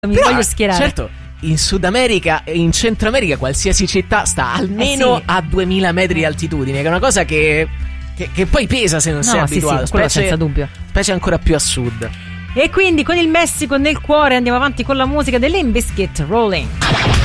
Mi Però, voglio schierare. certo, in Sud America e in Centro America qualsiasi città sta almeno sì. a 2000 metri di altitudine, che è una cosa che poi pesa se non sei abituato, sì, quello senza dubbio. specie ancora più a sud. E quindi con il Messico nel cuore andiamo avanti con la musica delle Limp Bizkit, Rolling.